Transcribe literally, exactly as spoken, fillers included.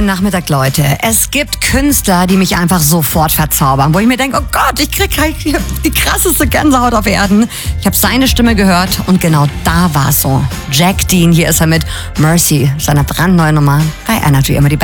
Guten Nachmittag, Leute. Es gibt Künstler, die mich einfach sofort verzaubern, wo ich mir denke, oh Gott, ich krieg gleich die krasseste Gänsehaut auf Erden. Ich habe seine Stimme gehört und genau da war es so. Jack Dean, hier ist er mit Mercy, seiner brandneuen Nummer bei Energy, immer die Band.